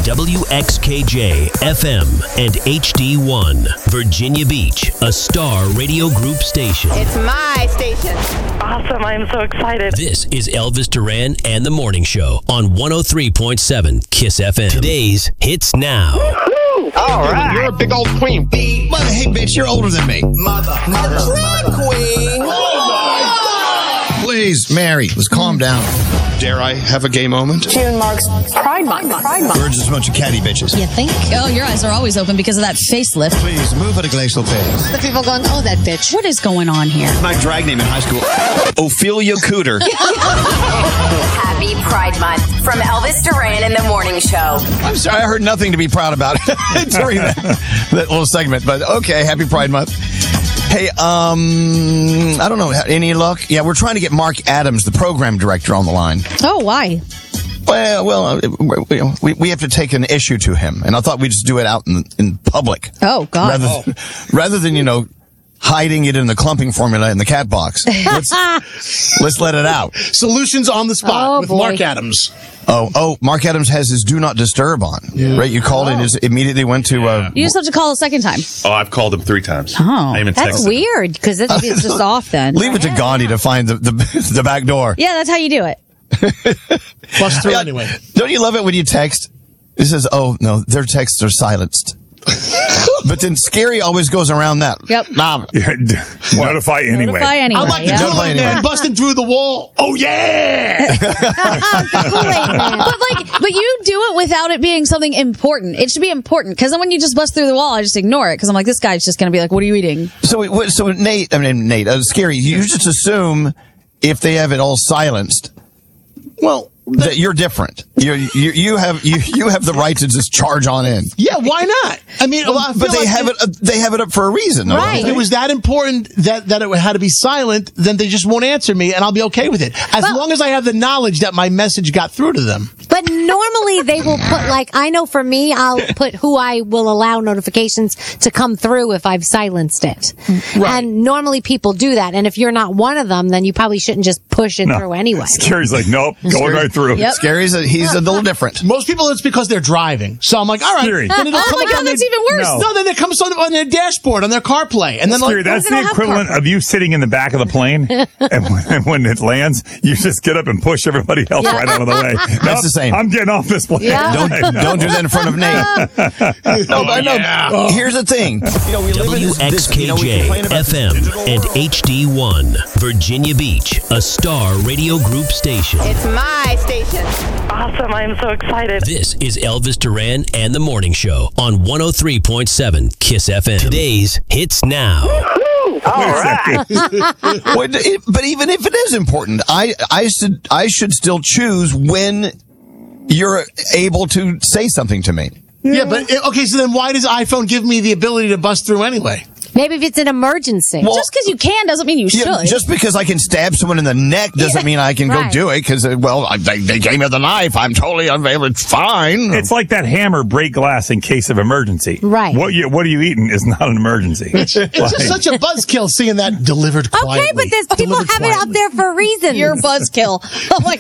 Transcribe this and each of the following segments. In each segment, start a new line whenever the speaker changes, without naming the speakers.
WXKJ FM and HD1, Virginia Beach, a Star Radio Group station.
It's my station.
Awesome. I am so excited.
This is Elvis Duran and the Morning Show on 103.7 KISS FM. Today's Hits Now.
All right.
You're a big old queen.
Mother, hey, bitch, you're older than me.
Mother.
Queen.
Please, Mary, let's calm down.
Dare I have a gay moment?
June marks Pride Month.
We're just a bunch of catty bitches.
You think? Oh, your eyes are always open because of that facelift.
Please, move at a glacial pace.
The people going, oh, that bitch.
What is going on here?
My drag name in high school, Ophelia Cooter.
Happy Pride Month from Elvis Duran and the Morning Show.
I'm sorry, I heard nothing to be proud about during that little segment, but okay, happy Pride Month. Hey, I don't know, any luck? Yeah, we're trying to get Mark Adams, the program director, on the line.
Oh, why?
Well, we have to take an issue to him, and I thought we'd just do it out in public.
Oh, God.
Rather than, hiding it in the clumping formula in the cat box. Let's let it out.
Solutions on the spot with Mark Adams.
Oh, Mark Adams has his do not disturb on. Yeah. Right? You called it, immediately went to...
you just have to call a second time.
Oh, I've called him 3 times.
Oh,
that's weird, because it's just off then.
Leave it to Gandhi to find the back door.
Yeah, that's how you do it.
Bust through anyway.
Don't you love it when you text? It says, oh, no, their texts are silenced. But then Scary always goes around that.
Yep.
Notify anyway.
Notify anyway.
I like to do it, man. Busting through the wall. Oh, yeah!
But you do it without it being something important. It should be important, because then when you just bust through the wall, I just ignore it, because I'm like, this guy's just going to be like, what are you eating?
So Nate, Scary, you just assume if they have it all silenced, well, that you're different. You have the right to just charge on in.
Yeah, why not? I mean,
but they have it up for a reason,
right?
If it was that important that it had to be silent, then they just won't answer me, and I'll be okay with it as long as I have the knowledge that my message got through to them.
But normally they will put, I know for me, I'll put who I will allow notifications to come through if I've silenced it. Right. And normally people do that. And if you're not one of them, then you probably shouldn't just push it through anyway.
Scary's like, nope, going right through.
Yep.
Scary's he's a little different.
Most people, it's because they're driving. So I'm like, all right.
Scary.
Then it'll come
my God, that's even worse.
No, then it comes on their dashboard, on their CarPlay. And then
Scary, that's the equivalent of you sitting in the back of the plane, and when it lands, you just get up and push everybody else right out of the way.
That's the same.
I'm getting off this plane.
Yeah.
Don't do that in front of Nate. No. Here's the thing. We live in
WXKJ FM and HD1, Virginia Beach, a Star Radio Group station.
It's my station.
Awesome. I am so excited.
This is Elvis Duran and the Morning Show on 103.7 KISS FM. Today's Hits Now.
All right.
But even if it is important, I should still choose when you're able to say something to me.
Yeah, but okay, so then why does iPhone give me the ability to bust through anyway?
Maybe if it's an emergency.
Well,
just because you can doesn't mean you should.
Just because I can stab someone in the neck doesn't mean I can go do it, because, they gave me the knife. I'm totally unavailable. It's fine.
It's like that hammer break glass in case of emergency.
Right.
What are you eating is not an emergency.
It's just such a buzzkill seeing that delivered quietly.
Okay, but there's people have it up there for a reason.
You're buzzkill. Oh, my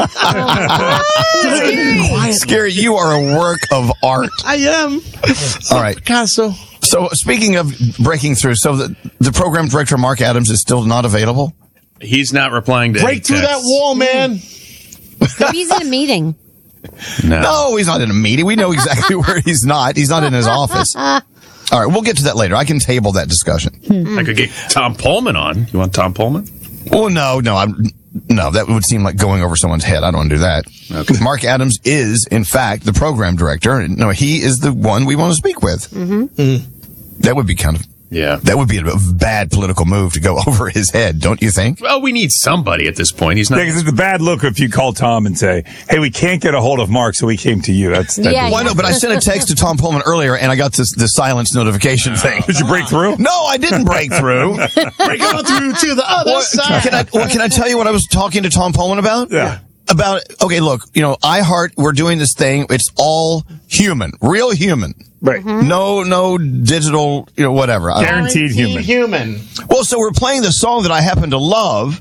God.
Scary, you are a work of art.
I am.
All right.
Picasso.
So, speaking of breaking through, so the program director, Mark Adams, is still not available?
He's not replying to
Break through that wall, man.
He's in a meeting.
No, he's not in a meeting. We know exactly where he's not. He's not in his office. All right, we'll get to that later. I can table that discussion.
I could get Tom Pullman on. You want Tom Pullman?
Well, no, that would seem like going over someone's head. I don't want to do that. Okay. Mark Adams is, in fact, the program director. No, he is the one we want to speak with. Mm-hmm. That would be that would be a bad political move to go over his head, don't you think?
Well, we need somebody at this point. He's not. Because it's a bad look if you call Tom and say, "Hey, we can't get a hold of Mark, so we came to you."
Well, I know, but I sent a text to Tom Pullman earlier, and I got the silence notication thing.
Did you break through?
No, I didn't break through.
Break on through to the other side.
Can I tell you what I was talking to Tom Pullman about?
Yeah.
Okay, look, iHeart, we're doing this thing. It's all human, real human.
Right.
Mm-hmm.
No digital, whatever.
Guaranteed human.
Well, so we're playing the song that I happen to love,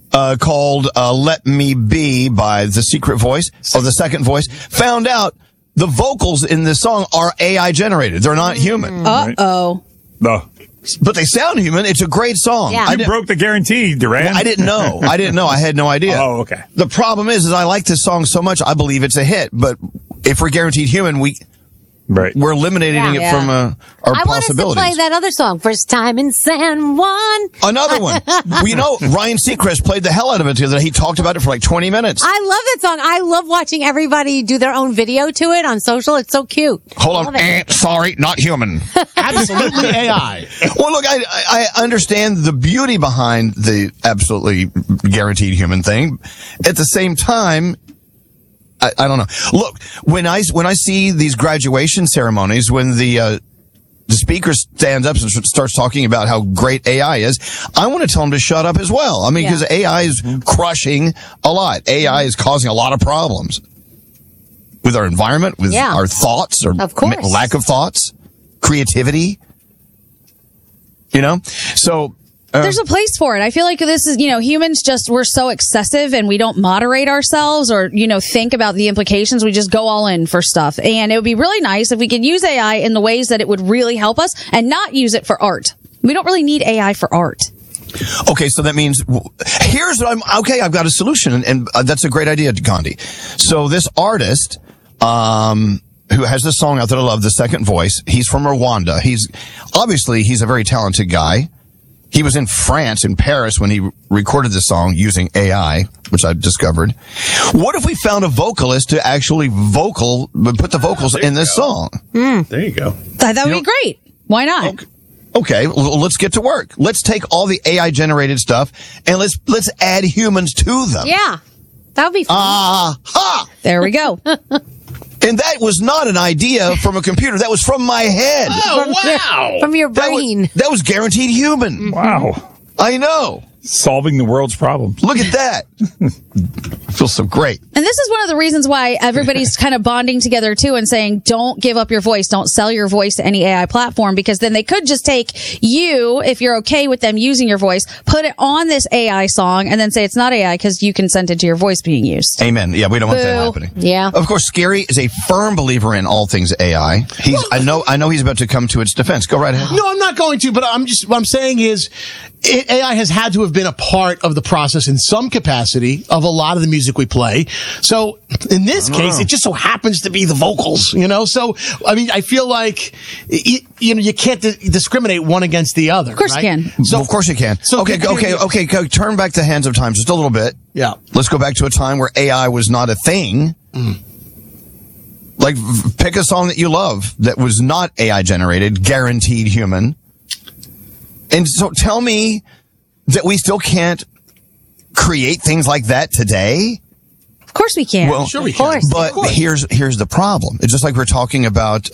called Let Me Be by The Secret Voice, or The Second Voice. Found out the vocals in this song are AI generated. They're not human.
Uh-oh.
No.
But they sound human. It's a great song.
Yeah.
You broke the guarantee, Duran.
Well, I didn't know. I had no idea.
Oh, okay.
The problem is I like this song so much, I believe it's a hit. But if we're guaranteed human, we're eliminating it from our
I want us to
possibilities.
play that other song, First Time in San Juan.
Another one. Ryan Seacrest played the hell out of it the other day. He talked about it for like 20 minutes.
I love that song. I love watching everybody do their own video to it on social. It's so cute.
Hold on. Sorry, not human.
Absolutely AI.
Well, look, I understand the beauty behind the absolutely guaranteed human thing. At the same time, I don't know. Look, when I see these graduation ceremonies, when the speaker stands up and starts talking about how great AI is, I want to tell him to shut up as well. I mean, because AI is crushing a lot. AI is causing a lot of problems with our environment, with our thoughts, or lack of thoughts, creativity. So.
There's a place for it. I feel like this is, humans we're so excessive and we don't moderate ourselves or, think about the implications. We just go all in for stuff. And it would be really nice if we could use AI in the ways that it would really help us and not use it for art. We don't really need AI for art.
Okay, so that means I've got a solution, and that's a great idea, Gandhi. So this artist, who has this song out that I love, The Second Voice, he's from Rwanda. He's a very talented guy. He was in France, in Paris, when he recorded this song using AI, which I discovered. What if we found a vocalist to actually put the vocals in this song?
There you go.
That would be great. Why not?
Okay, well, let's get to work. Let's take all the AI generated stuff and let's add humans to them.
Yeah, that would be fun.
There we go.
And that was not an idea from a computer. That was from my head.
Oh, wow.
From your brain.
That was guaranteed human.
Wow.
I know.
Solving the world's problems.
Look at that. Feels so great.
And this is one of the reasons why everybody's kind of bonding together too and saying, don't give up your voice. Don't sell your voice to any AI platform, because then they could just take you, if you're okay with them using your voice, put it on this AI song and then say it's not AI because you consented to your voice being used.
Amen. Yeah, we don't want that happening.
Yeah.
Of course, Scary is a firm believer in all things AI. I know he's about to come to its defense. Go right ahead.
No, I'm not going to, but what I'm saying is AI has had to have been a part of the process in some capacity of a lot of the music we play. So in this case, it just so happens to be the vocals, So, I mean, I feel like, you can't discriminate one against the other.
Of course
right?
you can.
So, of course you can. So, okay. Turn back the hands of time just a little bit.
Yeah.
Let's go back to a time where AI was not a thing. Like, pick a song that you love that was not AI generated, guaranteed human. And so tell me that we still can't create things like that today?
Of course we can.
Well,
sure we can.
But here's the problem. It's just like we're talking about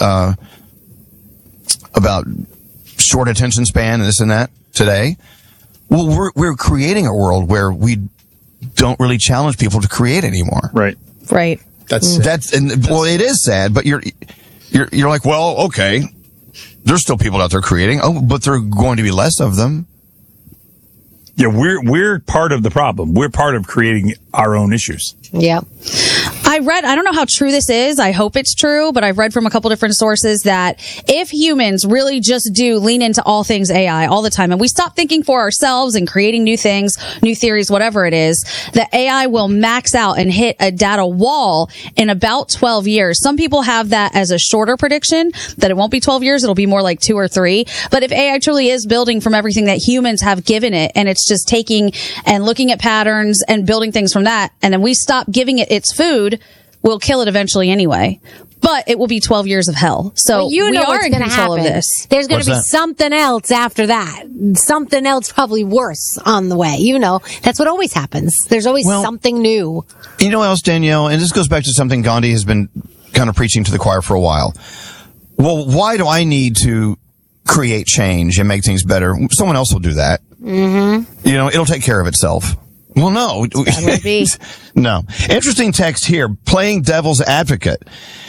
short attention span and this and that today. Well, we're creating a world where we don't really challenge people to create anymore.
Right.
Right.
It
is sad, but you're like, well, okay. There's still people out there creating. Oh, but there are going to be less of them.
Yeah, we're part of the problem. We're part of creating our own issues.
Yeah.
I don't know how true this is. I hope it's true, but I've read from a couple different sources that if humans really just do lean into all things AI all the time and we stop thinking for ourselves and creating new things, new theories, whatever it is, that AI will max out and hit a data wall in about 12 years. Some people have that as a shorter prediction, that it won't be 12 years. It'll be more like 2 or 3. But if AI truly is building from everything that humans have given it, and it's just taking and looking at patterns and building things from that, and then we stop giving it its food, we'll kill it eventually anyway. But it will be 12 years of hell. So
well, we are
what's
in control of this. There's going to be something else after that. Something else probably worse on the way. That's what always happens. There's always something new.
You know what else, Danielle? And this goes back to something Gandhi has been kind of preaching to the choir for a while. Well, why do I need to create change and make things better? Someone else will do that. Mm-hmm. It'll take care of itself. Well, no.
That would be.
No. Interesting text here. Playing devil's advocate.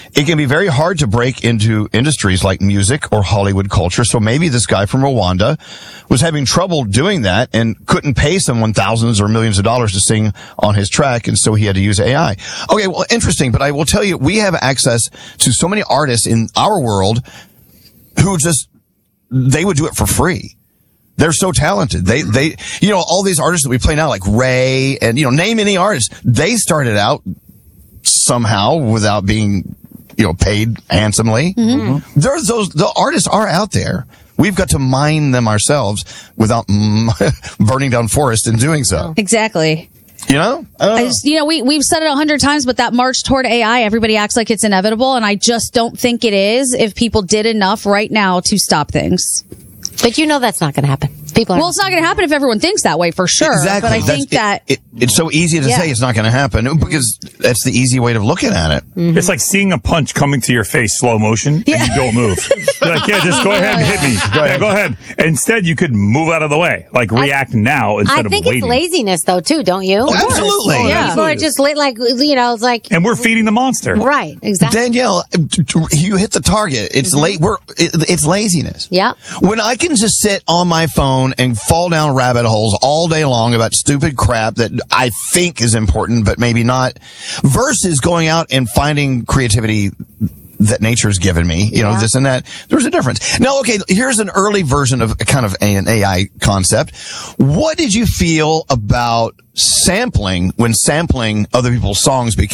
it can be very hard to break into industries like music or Hollywood culture. So maybe this guy from Rwanda was having trouble doing that and couldn't pay someone thousands or millions of dollars to sing on his track. And so he had to use AI. Okay. Well, interesting. But I will tell you, we have access to so many artists in our world who they would do it for free. They're so talented. They, all these artists that we play now, like Ray and, name any artist, they started out somehow without being, paid handsomely. Mm-hmm. The artists are out there. We've got to mine them ourselves without burning down forests in doing so.
Exactly. We've said it 100 times, but that march toward AI, everybody acts like it's inevitable. And I just don't think it is if people did enough right now to stop things.
But that's not going to happen.
It's not going to happen if everyone thinks that way, for sure.
Exactly.
But I think
it's so easy to say it's not going to happen because that's the easy way of looking at it.
Mm-hmm. It's like seeing a punch coming to your face slow motion and you don't move. You're like, just go ahead and hit me. Go ahead. Instead, you could move out of the way, like react now instead of waiting.
I think it's laziness, though, too, don't you?
Oh, absolutely.
People are just it's like.
And we're feeding the monster.
Right. Exactly.
Danielle, you hit the target. It's late. It's laziness.
Yeah.
When I can just sit on my phone and fall down rabbit holes all day long about stupid crap that I think is important, but maybe not, versus going out and finding creativity that nature's given me, this and that. There's a difference. Now, okay, here's an early version of kind of an AI concept. What did you feel about sampling when sampling other people's songs became